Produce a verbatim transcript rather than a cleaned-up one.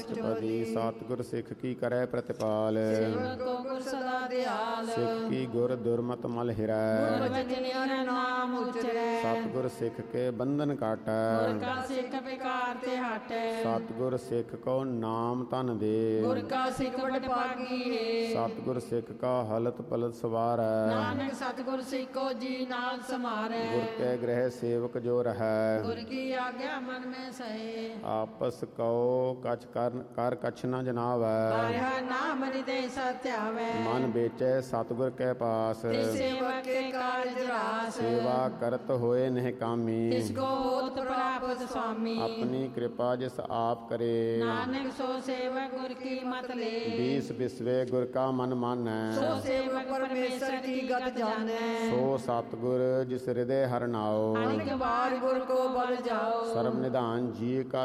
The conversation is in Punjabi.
ਅਸ਼ਟਪਦੀ ਸਤਿਗੁਰ ਸਿੱਖ ਕੀ ਕਰੈ ਪ੍ਰਤਿਪਾਲ। ਸੇਵਕ ਕੋ ਗੁਰ ਸਦਾ ਦਿਆਲ। ਸਿੱਖ ਕੀ ਗੁਰ ਦੁਰਮਤ ਮਲ ਹਿਰੈ। ਗੁਰ ਬਚਨ ਹਰਿ ਨਾਮ ਉਚਰੈ। ਸਤਿਗੁਰ ਸਿੱਖ ਕੇ ਬੰਧਨ ਕਾਟੈ। ਗੁਰ ਕਾ ਸਿੱਖ ਵਿਕਾਰ ਤੇ ਹਟੈ। ਸਤਿਗੁਰ ਸਿੱਖ ਕੋ ਨਾਮ ਧਨ ਦੇ। ਗੁਰ ਕਾ ਸਿੱਖ ਬੜ ਭਾਗੀ ਏ। ਸਤਿਗੁਰ ਸਿੱਖ ਕਾ ਹਲਤ ਪਲਤ ਸਵਾਰੈ। ਨਾਨਕ ਸਤਿਗੁਰ ਸਿੱਖੋ ਜੀ ਨਾਲ ਸਮਾਰੈ। ਗੁਰ ਕੇ ਗ੍ਰਹਿ ਸੇਵਕ ਜੋ ਰਹੈ। ਗੁਰ ਕੀ ਆਗਿਆ ਮਨ ਮੈਂ ਸਹੇ। ਆਪਸ ਕਉ ਕਛ ਕਰ ਕਰ ਕਛ ਨ ਜਨਾਵੈ। ਹਰਿ ਨਾਮ ਹਿਰਦੈ ਸਤਿਆਵੈ। ਮਨ ਵੇਚੈ ਸਤਿਗੁਰ ਕੇ ਪਾਸ। ਤਿਸ ਸੇਵਕ ਕੇ ਕਾਰਜ ਰਾਸ। ਸੇਵਾ ਕਰਤ ਹੋਏ ਨਹਿ ਕਾਮੀ। ਤਿਸ ਕੋ ਹੋਤ ਪ੍ਰਾਪਤ ਸੁਆਮੀ। ਆਪਣੀ ਕਿਰਪਾ ਜਿਸ ਆਪ ਕਰੇ। ਨਾਨਕ ਸੋ ਸੇਵਕ ਗੁਰ ਕੀ ਮਤ ਲੇ। ਬੀਸ ਬਿਸਵੇ ਗੁਰ ਕਾ ਮਨ ਮਾਨੈ। ਸੋ ਸੇਵਕ ਪਰਮੇਸ਼ਰ ਕੀ ਗਤ ਜਾਣੈ। ਸੋ ਸਤਿਗੁਰ ਜਿਸ ਹਿਰਦੈ ਹਰਿ ਨਾਉ। ਅਨੇਕ ਵਾਰ ਗੁਰ ਕੋ ਬਲ ਜਾਓ। ਸਰਬ ਨਿਧਾਨ ਜੀ ਕਾ